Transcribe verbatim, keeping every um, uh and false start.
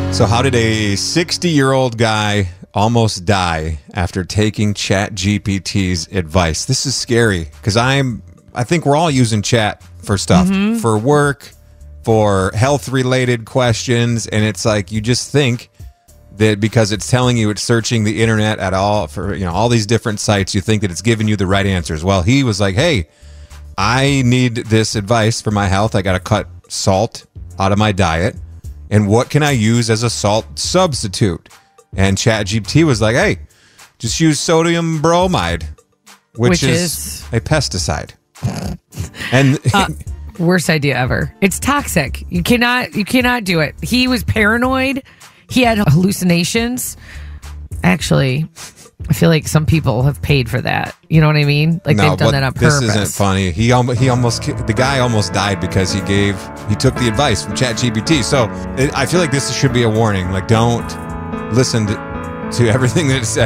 So how did a sixty-year-old guy almost die after taking ChatGPT's advice? This is scary because I'm, I think we're all using chat for stuff, mm-hmm. for work, for health-related questions, and it's like you just think that because it's telling you it's searching the internet at all for, you know, all these different sites, you think that it's giving you the right answers. Well, he was like, hey, I need this advice for my health. I got to cut salt out of my diet. And what can I use as a salt substitute? And ChatGPT was like, hey, just use sodium bromide, which, which is, is a pesticide. And uh, worst idea ever. It's toxic. You cannot you cannot do it. He was paranoid. He had hallucinations. Actually, I feel like some people have paid for that. You know what I mean? Like no, they've done that on purpose. This isn't funny. He almost, he almost, the guy almost died because he gave, he took the advice from ChatGPT. So it, I feel like this should be a warning. Like, don't listen to, to everything that it says.